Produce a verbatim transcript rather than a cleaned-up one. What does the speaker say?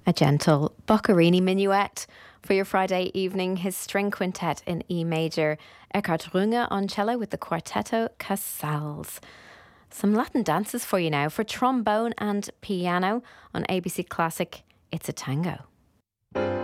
A gentle Boccherini minuet for your Friday evening. His string quintet in E major. Eckhard Runge on cello with the Quartetto Casals. Some Latin dances for you now for trombone and piano on A B C Classic. It's a Tango.